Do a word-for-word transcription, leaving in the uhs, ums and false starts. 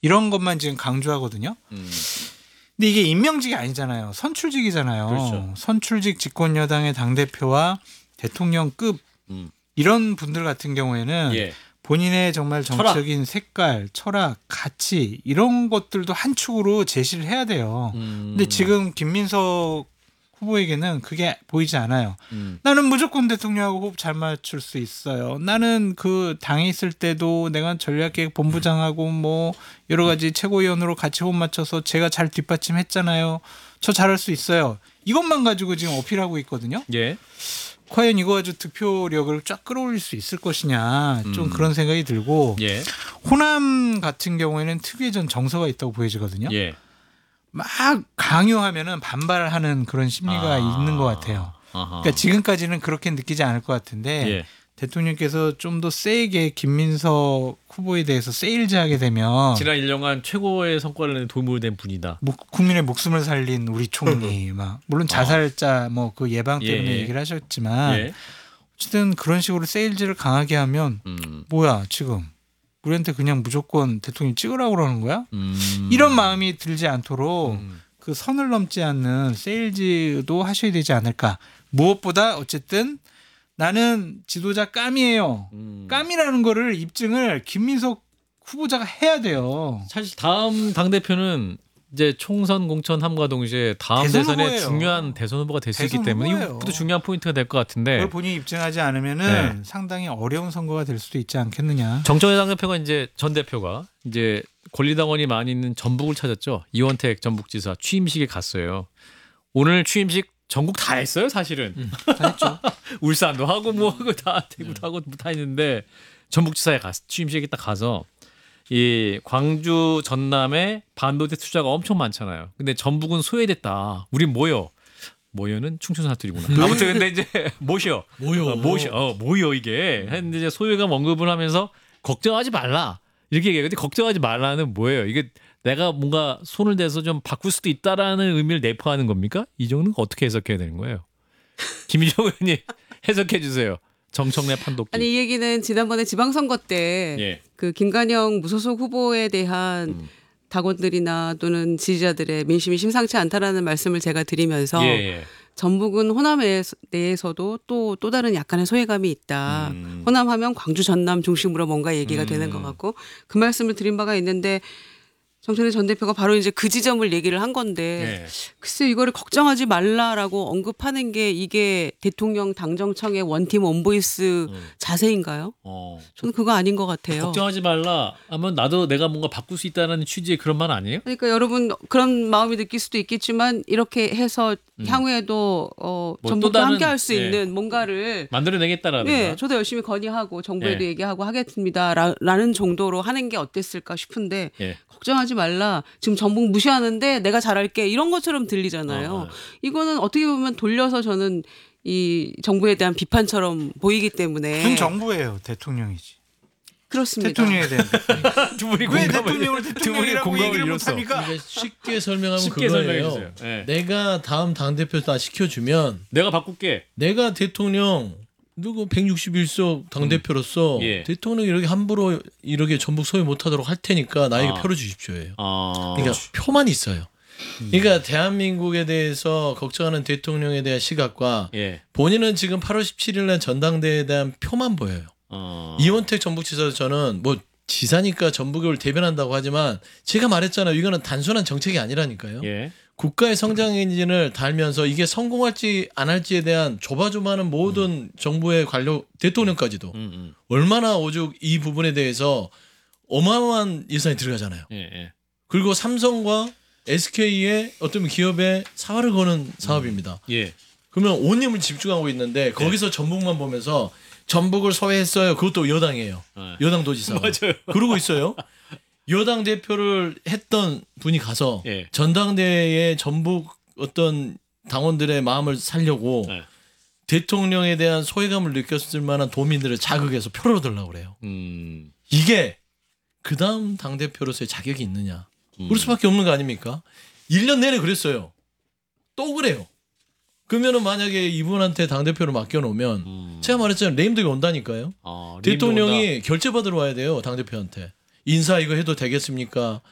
이런 것만 지금 강조하거든요. 음. 근데 이게 임명직이 아니잖아요. 선출직이잖아요. 그렇죠. 선출직 집권여당의 당대표와 대통령급 음. 이런 분들 같은 경우에는 예. 본인의 정말 정치적인 철학. 색깔, 철학, 가치 이런 것들도 한 축으로 제시를 해야 돼요. 음. 근데 지금 김민석 후보에게는 그게 보이지 않아요. 음. 나는 무조건 대통령하고 호흡 잘 맞출 수 있어요. 나는 그 당에 있을 때도 내가 전략기획 본부장하고 뭐 여러 가지 최고위원으로 같이 호흡 맞춰서 제가 잘 뒷받침했잖아요. 저 잘할 수 있어요. 이것만 가지고 지금 어필하고 있거든요. 예. 과연 이거 가지고 득표력을 쫙 끌어올릴 수 있을 것이냐 좀 음. 그런 생각이 들고 예. 호남 같은 경우에는 특유의 전 정서가 있다고 보여지거든요. 예. 막 강요하면은 반발하는 그런 심리가 아. 있는 것 같아요. 아하. 그러니까 지금까지는 그렇게 느끼지 않을 것 같은데 예. 대통령께서 좀 더 세게 김민석 후보에 대해서 세일즈하게 되면 지난 일 년간 최고의 성과를 낸 도움을 된 분이다. 목, 국민의 목숨을 살린 우리 총리 막 물론 자살자 뭐 그 예방 때문에 예. 얘기를 하셨지만 예. 어쨌든 그런 식으로 세일즈를 강하게 하면 음. 뭐야 지금 우리한테 그냥 무조건 대통령 찍으라고 그러는 거야? 음. 이런 마음이 들지 않도록 음. 그 선을 넘지 않는 세일즈도 하셔야 되지 않을까. 무엇보다 어쨌든 나는 지도자 깜이에요. 음. 깜이라는 거를 입증을 김민석 후보자가 해야 돼요. 사실 다음 당 대표는 이제 총선 공천함과 동시에 다음 대선 대선에 후보예요. 중요한 대선 후보가 될 수 있기 대선 때문에 후보예요. 이것도 중요한 포인트가 될 것 같은데 그걸 본인이 입증하지 않으면은 네. 상당히 어려운 선거가 될 수도 있지 않겠느냐. 정청래 당 대표가 이제 전 대표가 이제 권리당원이 많이 있는 전북을 찾았죠. 이원택 전북지사 취임식에 갔어요. 오늘 취임식 전국 다 했어요, 사실은. 음, 다 했죠. 울산도 하고 뭐 하고 다 대구도 하고 다 했는데 전북지사에 갔 취임식에 딱 가서 이 광주 전남에 반도체 투자가 엄청 많잖아요. 근데 전북은 소외됐다. 우린 뭐요? 모여는 충청 사투리구나. 아무튼 근데 이제 모셔. 모여. 어, 모셔. 어, 모여 이게. 했는데 이제 소외감 언급을 하면서 걱정하지 말라. 이렇게 얘기해요. 근데 걱정하지 말라는 뭐예요? 이게 내가 뭔가 손을 대서 좀 바꿀 수도 있다라는 의미를 내포하는 겁니까? 이 정도는 어떻게 해석해야 되는 거예요? 김희정 의원님 해석해 주세요. 정청래 판독기. 아니 이 얘기는 지난번에 지방선거 때 예. 그 김관영 무소속 후보에 대한 음. 당원들이나 또는 지지자들의 민심이 심상치 않다라는 말씀을 제가 드리면서 예, 예. 전북은 호남에 대해서도 또, 또 다른 약간의 소외감이 있다. 음. 호남하면 광주 전남 중심으로 뭔가 얘기가 음. 되는 것 같고 그 말씀을 드린 바가 있는데 정청래 전 대표가 바로 이제 그 지점을 얘기를 한 건데 예. 글쎄 이거를 걱정하지 말라라고 언급하는 게 이게 대통령 당정청의 원팀 원보이스 음. 자세인가요? 어. 저는 그거 아닌 것 같아요. 걱정하지 말라 하면 나도 내가 뭔가 바꿀 수 있다는 취지의 그런 말 아니에요? 그러니까 여러분 그런 마음이 느낄 수도 있겠지만 이렇게 해서 음. 향후에도 어, 뭐 전북과 또 다른, 함께 할 수 예. 있는 뭔가를 만들어내겠다라든가. 네, 저도 열심히 건의하고 정부에도 예. 얘기하고 하겠습니다라는 정도로 하는 게 어땠을까 싶은데 예. 걱정하지 말라. 지금 전북 무시하는데 내가 잘할게 이런 것처럼 들리잖아요. 어, 어. 이거는 어떻게 보면 돌려서 저는 이 정부에 대한 비판처럼 보이기 때문에 군 정부예요. 대통령이지. 그렇습니다. 대통령에 대한. 두 분이 왜 공감을- 대통령을 두 분이 대통령이라고 공감을 얘기를 이뤘어. 못합니까? 그러니까 쉽게 설명하면 쉽게 설명해 그거예요. 주세요. 예. 내가 다음 당 대표 다 시켜주면 내가 바꿀게. 내가 대통령 누구 백육십일 석 당 대표로서 예. 대통령이 이렇게 함부로 이렇게 전북 소외 못하도록 할 테니까 나에게 아. 표를 주십시오예요. 아. 그러니까 표만 있어요. 그러니까 대한민국에 대해서 걱정하는 대통령에 대한 시각과 예. 본인은 지금 팔월 십칠일 날 전당대회에 대한 표만 보여요. 어. 이원택 전북지사도 저는 뭐 지사니까 전북을 대변한다고 하지만 제가 말했잖아요. 이거는 단순한 정책이 아니라니까요. 예. 국가의 성장 엔진을 달면서 이게 성공할지 안 할지에 대한 조바조바는 모든 정부의 관료 대통령까지도 음, 음. 얼마나 오죽 이 부분에 대해서 어마어마한 예산이 들어가잖아요. 예, 예. 그리고 삼성과 에스케이의 어떤 기업에 사활을 거는 사업입니다. 예. 그러면 온 힘을 집중하고 있는데 거기서 전북만 보면서 전북을 소외했어요. 그것도 여당이에요. 네. 여당 도지사가. 맞아요. 그러고 있어요. 여당 대표를 했던 분이 가서 예. 전당대회에 전북 어떤 당원들의 마음을 살려고 네. 대통령에 대한 소외감을 느꼈을 만한 도민들을 자극해서 표를 얻으려고 그래요. 음. 이게 그 다음 당대표로서의 자격이 있느냐. 음. 그럴 수밖에 없는 거 아닙니까? 일 년 내내 그랬어요. 또 그래요. 그러면은 만약에 이분한테 당대표를 맡겨놓으면 음. 제가 말했잖아요. 레임덕이 온다니까요. 아, 대통령이 결재받으러 와야 돼요. 당대표한테. 인사 이거 해도 되겠습니까?